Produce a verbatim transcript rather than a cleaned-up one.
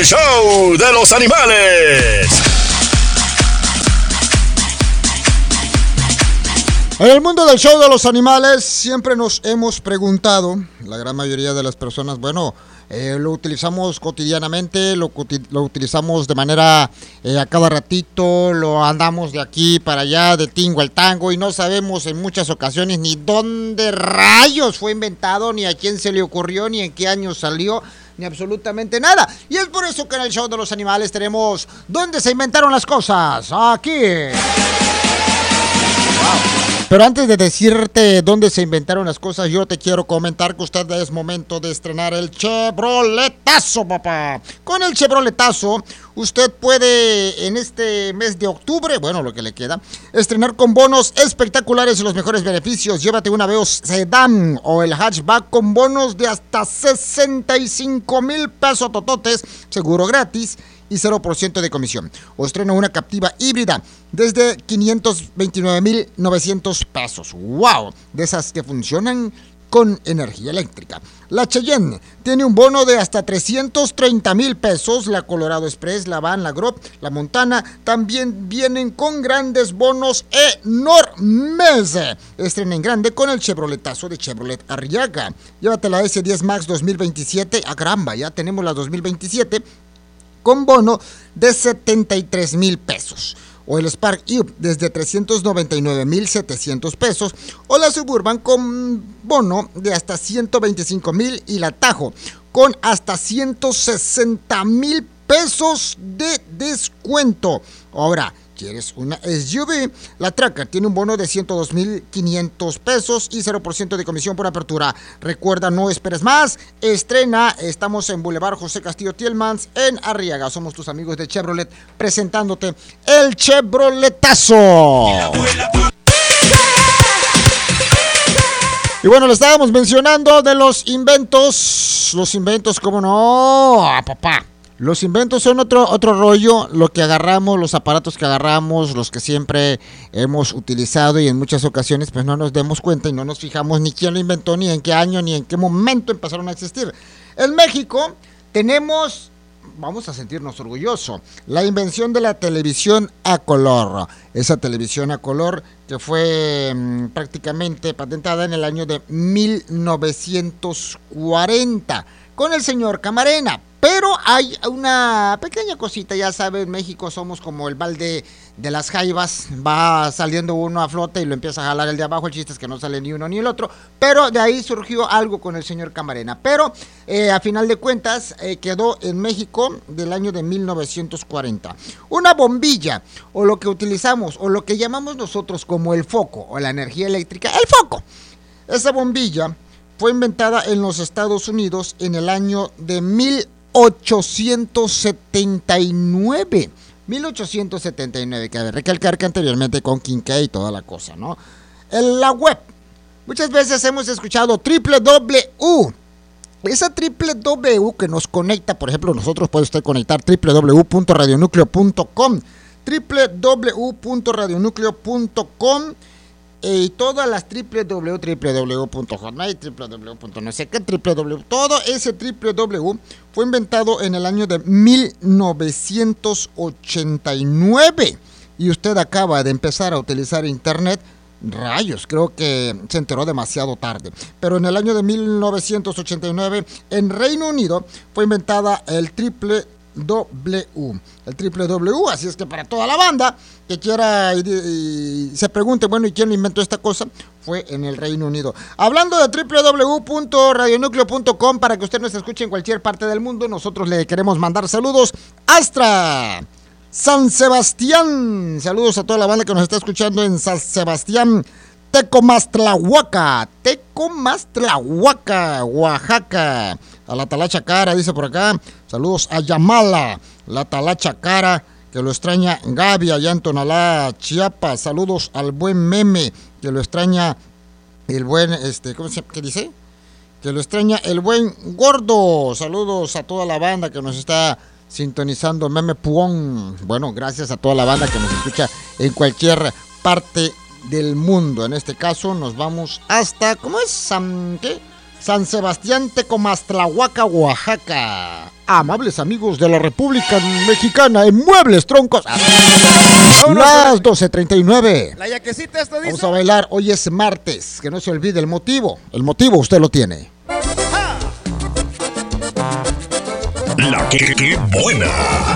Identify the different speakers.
Speaker 1: el show de los animales.
Speaker 2: En el mundo del show de los animales siempre nos hemos preguntado, la gran mayoría de las personas, bueno, eh, lo utilizamos cotidianamente, lo, lo utilizamos de manera eh, a cada ratito, lo andamos de aquí para allá, de tingo al tango, y no sabemos en muchas ocasiones ni dónde rayos fue inventado, ni a quién se le ocurrió, ni en qué año salió, ni absolutamente nada. Y es por eso que en el show de los animales tenemos ¿dónde se inventaron las cosas? Aquí. Pero antes de decirte dónde se inventaron las cosas, yo te quiero comentar que usted es momento de estrenar el Chevroletazo, papá. Con el Chevroletazo, usted puede en este mes de octubre, bueno, lo que le queda, estrenar con bonos espectaculares y los mejores beneficios. Llévate una Aveo Sedán o el hatchback con bonos de hasta sesenta y cinco mil pesos tototes, seguro gratis y cero por ciento de comisión. O estrena una Captiva híbrida desde quinientos veintinueve mil novecientos pesos. ¡Wow! De esas que funcionan con energía eléctrica. La Cheyenne tiene un bono de hasta trescientos treinta mil pesos. La Colorado Express, la Van, la Grove, la Montana también vienen con grandes bonos enormes. Estrena en grande con el Chevroletazo de Chevrolet Arriaga. Llévate la ese diez Max dos mil veintisiete. ¡Ah, caramba! Ya tenemos la dos mil veintisiete. Con bono de setenta y tres mil pesos. O el Spark U desde trescientos noventa y nueve mil setecientos pesos. O la Suburban con bono de hasta ciento veinticinco mil. Y la Tahoe con hasta ciento sesenta mil pesos de descuento. Ahora, ¿quieres una S U V? La Tracker tiene un bono de ciento dos mil quinientos pesos y cero por ciento de comisión por apertura. Recuerda, no esperes más. Estrena. Estamos en Boulevard José Castillo Tielmans en Arriaga. Somos tus amigos de Chevrolet presentándote el Chevroletazo. Y bueno, le estábamos mencionando de los inventos. Los inventos, ¿cómo no? Ah, papá. Los inventos son otro, otro rollo, lo que agarramos, los aparatos que agarramos, los que siempre hemos utilizado y en muchas ocasiones pues no nos demos cuenta y no nos fijamos ni quién lo inventó, ni en qué año, ni en qué momento empezaron a existir. En México tenemos, vamos a sentirnos orgullosos, la invención de la televisión a color. Esa televisión a color que fue mmm, prácticamente patentada en el año de mil novecientos cuarenta con el señor Camarena. Pero hay una pequeña cosita, ya saben, en México somos como el balde de las jaivas, va saliendo uno a flote y lo empieza a jalar el de abajo, el chiste es que no sale ni uno ni el otro, pero de ahí surgió algo con el señor Camarena, pero eh, a final de cuentas eh, quedó en México del año de mil novecientos cuarenta. Una bombilla, o lo que utilizamos, o lo que llamamos nosotros como el foco, o la energía eléctrica, el foco. Esa bombilla fue inventada en los Estados Unidos en el año de mil ochocientos setenta y nueve. mil ochocientos setenta y nueve, cabe recalcar que anteriormente con Quinqué y toda la cosa, ¿no? En la web, muchas veces hemos escuchado triple doble u. Esa triple doble u que nos conecta, por ejemplo, nosotros puede usted conectar doble u doble u doble u punto radio núcleo punto com, doble u doble u doble u punto radio núcleo punto com. Y todas las triple w, triple w punto hotmail, triple w punto no sé qué, triple w, todo ese triple w fue inventado en el año de mil novecientos ochenta y nueve. Y usted acaba de empezar a utilizar internet. Rayos, creo que se enteró demasiado tarde. Pero en el año de mil novecientos ochenta y nueve, en Reino Unido, fue inventada el triple W, el triple W, así es que para toda la banda que quiera y, y se pregunte, bueno, ¿y quién inventó esta cosa? Fue en el Reino Unido. Hablando de doble u doble u doble u punto radio núcleo punto com, para que usted nos escuche en cualquier parte del mundo, nosotros le queremos mandar saludos hasta San Sebastián. Saludos a toda la banda que nos está escuchando en San Sebastián, Tecomastlahuaca, Tecomastlahuaca, Oaxaca. A la Talacha Cara, dice por acá. Saludos a Yamala, la Talacha Cara, que lo extraña Gaby allá en Tonalá, Chiapas. Saludos al buen Meme, que lo extraña el buen, este, ¿cómo se llama? ¿Qué dice? Que lo extraña el buen Gordo. Saludos a toda la banda que nos está sintonizando, Meme Puón. Bueno, gracias a toda la banda que nos escucha en cualquier parte del mundo. En este caso nos vamos hasta, ¿cómo es? San, ¿qué? San Sebastián Tecomastlahuaca, Oaxaca. Amables amigos de la República Mexicana en Muebles Troncos. Las doce treinta y nueve.
Speaker 3: La yaquecita esto dice.
Speaker 2: Vamos a bailar, hoy es martes, que no se olvide el motivo. El motivo usted lo tiene.
Speaker 1: La que, que buena.